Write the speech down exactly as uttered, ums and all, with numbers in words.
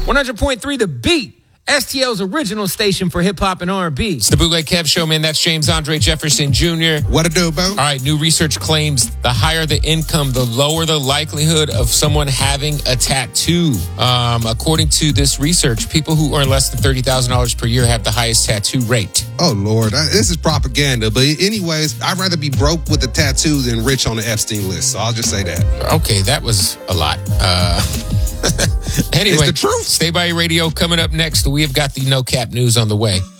one hundred point three The Beat. S T L's original station for hip-hop and R and B. It's the Bootleg Kev Show, man. That's James Andre Jefferson Junior What to do, bro? All right, new research claims the higher the income, the lower the likelihood of someone having a tattoo. Um, according to this research, people who earn less than thirty thousand dollars per year have the highest tattoo rate. Oh, Lord. I, this is propaganda. But anyways, I'd rather be broke with a tattoo than rich on the Epstein list. So I'll just say that. Okay, that was a lot. Uh... Anyway, it's the truth. Stay by your radio. Coming up next, we have got the No Cap News on the way.